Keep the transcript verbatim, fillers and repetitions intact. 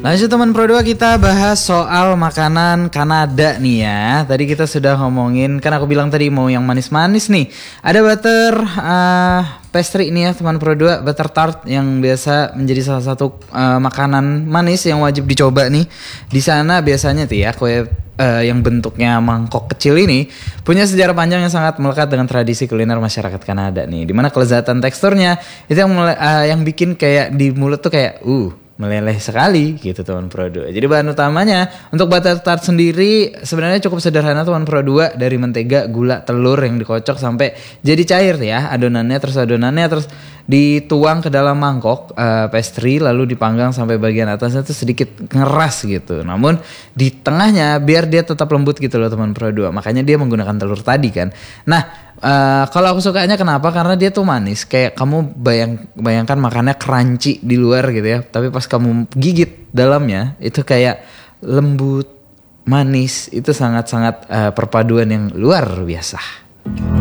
Lanjut teman Pro dua, kita bahas soal makanan Kanada nih ya. Tadi kita sudah ngomongin, kan aku bilang tadi mau yang manis-manis nih. Ada butter uh, pastry nih ya teman Pro dua, butter tart yang biasa menjadi salah satu uh, makanan manis yang wajib dicoba nih. Di sana biasanya tuh ya kue uh, yang bentuknya mangkok kecil ini punya sejarah panjang yang sangat melekat dengan tradisi kuliner masyarakat Kanada nih. Dimana kelezatan teksturnya itu yang uh, yang bikin kayak di mulut tuh kayak uh meleleh sekali gitu teman Pro dua. Jadi bahan utamanya untuk butter tart sendiri sebenarnya cukup sederhana teman Pro dua, dari mentega, gula, telur yang dikocok sampai jadi cair ya adonannya, terus adonannya terus dituang ke dalam mangkok uh, pastry, lalu dipanggang sampai bagian atasnya tuh sedikit ngeras gitu. Namun di tengahnya biar dia tetap lembut gitu loh teman Pro dua. Makanya dia menggunakan telur tadi kan. Nah, Uh, kalau aku sukanya kenapa? Karena dia tuh manis. Kayak kamu bayang bayangkan makannya crunchy di luar gitu ya, tapi pas kamu gigit dalamnya itu kayak lembut, manis. Itu sangat-sangat uh, perpaduan yang luar biasa.